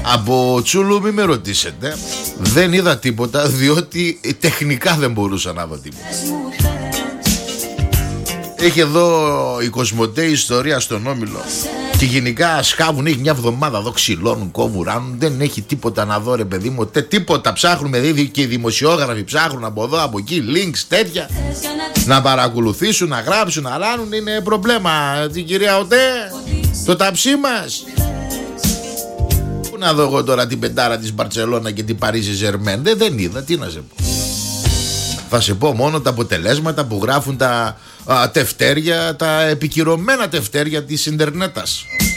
Από Τσούλου μη με ρωτήσετε. Δεν είδα τίποτα, διότι τεχνικά δεν μπορούσα να δω τίποτα. Έχει εδώ η Κοσμοτέ ιστορία στον Όμιλο. Και γενικά σκάβουν, έχει μια εβδομάδα εδώ, ξυλώνουν, κόβουν, ράνουν. Δεν έχει τίποτα να δω, ρε παιδί μου. Τίποτα. Ψάχνουμε, δηλαδή και οι δημοσιόγραφοι ψάχνουν από εδώ, από εκεί, links, τέτοια. Να παρακολουθήσουν, να γράψουν, να ράνουν. Είναι προβλέμα. Την κυρία Οτέ, το ταψί μας. Πού να δω εγώ τώρα την πεντάρα της Μπαρτσελώνα και την Παρίζι Ζερμέν. Δεν είδα, τι να σε πω. Θα σε πω μόνο τα αποτελέσματα που γράφουν τα τευτέρια, τα επικυρωμένα τευτέρια της Ιντερνέτας.